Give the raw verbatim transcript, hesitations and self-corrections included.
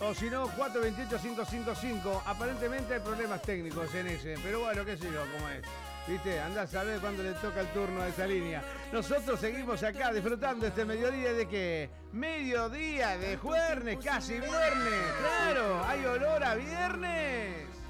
O si no, cuatro dos ocho, cinco cinco cinco. Aparentemente hay problemas técnicos en ese. Pero bueno, qué sé yo, cómo es. ¿Viste? Andá a saber cuándo le toca el turno a esa línea. Nosotros seguimos acá disfrutando este mediodía de que... Mediodía de jueves, casi viernes. Claro, hay olor a viernes.